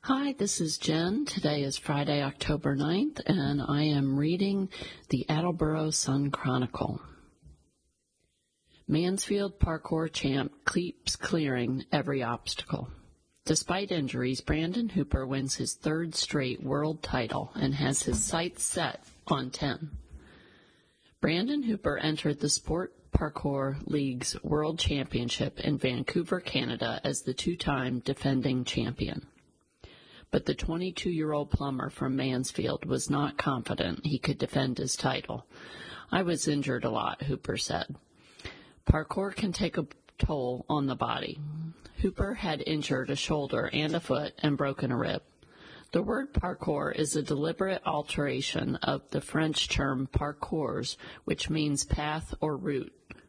Hi, this is Jen. Today is Friday, October 9th, and I am reading the Attleboro Sun Chronicle. Mansfield parkour champ keeps clearing every obstacle. Despite injuries, Brandon Hooper wins his third straight world title and has his sights set on 10. Brandon Hooper entered the Sport Parkour League's World Championship in Vancouver, Canada as the two-time defending champion. But the 22-year-old plumber from Mansfield was not confident he could defend his title. "I was injured a lot," Hooper said. Parkour can take a toll on the body. Hooper had injured a shoulder and a foot and broken a rib. The word parkour is a deliberate alteration of the French term parcours, which means path or route,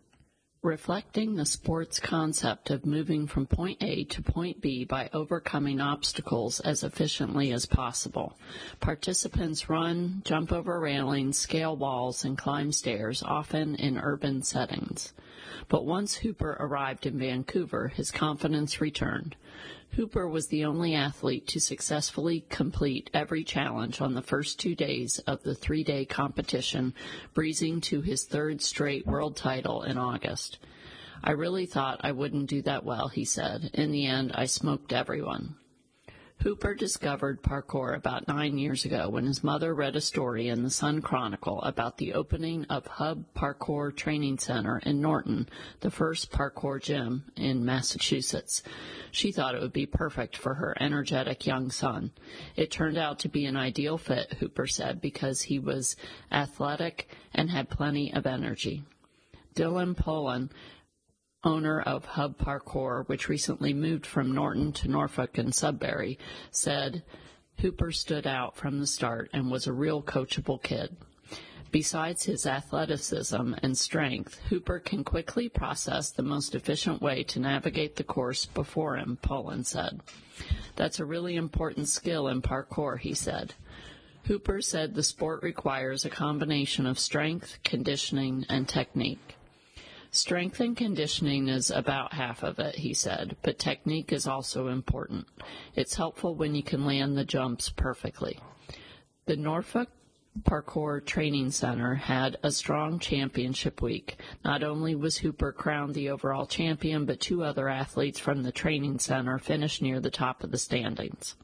reflecting the sport's concept of moving from point A to point B by overcoming obstacles as efficiently as possible. Participants run, jump over railings, scale walls, and climb stairs, often in urban settings. But once Hooper arrived in Vancouver, his confidence returned. Hooper was the only athlete to successfully complete every challenge on the first 2 days of the 3-day competition, breezing to his third straight world title in August. "I really thought I wouldn't do that well," he said. "In the end, I smoked everyone." Hooper discovered parkour about 9 years ago when his mother read a story in the Sun Chronicle about the opening of Hub Parkour Training Center in Norton, the first parkour gym in Massachusetts. She thought it would be perfect for her energetic young son. It turned out to be an ideal fit, Hooper said, because he was athletic and had plenty of energy. Dylan Poland, owner of Hub Parkour, which recently moved from Norton to Norfolk and Sudbury, said Hooper stood out from the start and was a real coachable kid. Besides his athleticism and strength, Hooper can quickly process the most efficient way to navigate the course before him, Poland said. "That's a really important skill in parkour," he said. Hooper said the sport requires a combination of strength, conditioning, and technique. "Strength and conditioning is about half of it," he said, "but technique is also important. It's helpful when you can land the jumps perfectly." The Norfolk Parkour Training Center had a strong championship week. Not only was Hooper crowned the overall champion, but 2 other athletes from the training center finished near the top of the standings.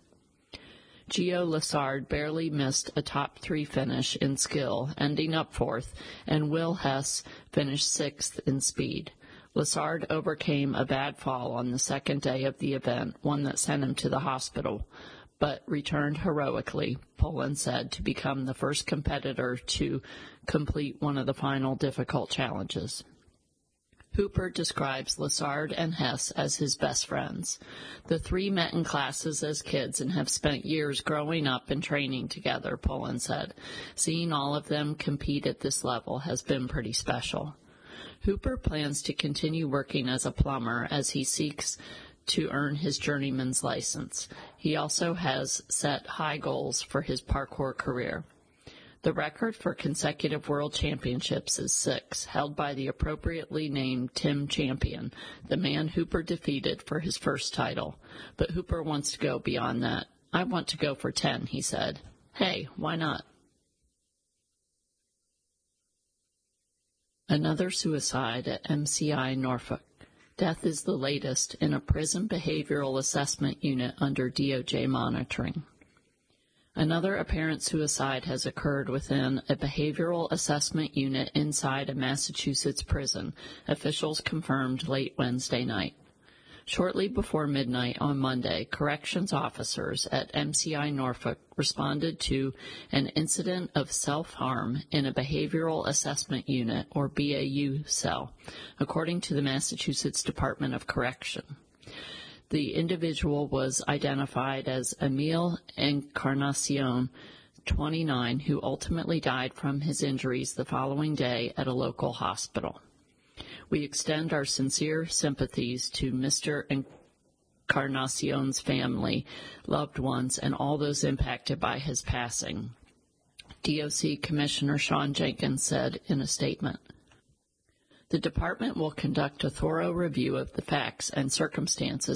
Gio Lassard barely missed a top 3 finish in skill, ending up 4th, and Will Hess finished 6th in speed. Lassard overcame a bad fall on the second day of the event, one that sent him to the hospital, but returned heroically, Poland said, to become the first competitor to complete one of the final difficult challenges. Hooper describes Lassard and Hess as his best friends. The 3 met in classes as kids and have spent years growing up and training together, Poland said. Seeing all of them compete at this level has been pretty special. Hooper plans to continue working as a plumber as he seeks to earn his journeyman's license. He also has set high goals for his parkour career. The record for consecutive world championships is 6, held by the appropriately named Tim Champion, the man Hooper defeated for his first title. But Hooper wants to go beyond that. "I want to go for 10, he said. Hey, why not? Another suicide at MCI Norfolk. Death is the latest in a prison behavioral assessment unit under DOJ monitoring. Another apparent suicide has occurred within a behavioral assessment unit inside a Massachusetts prison, officials confirmed late Wednesday night. Shortly before midnight on Monday, corrections officers at MCI Norfolk responded to an incident of self-harm in a behavioral assessment unit, or BAU cell, according to the Massachusetts Department of Correction. The individual was identified as Emil Encarnacion, 29, who ultimately died from his injuries the following day at a local hospital. "We extend our sincere sympathies to Mr. Encarnacion's family, loved ones, and all those impacted by his passing," DOC Commissioner Sean Jenkins said in a statement. The department will conduct a thorough review of the facts and circumstances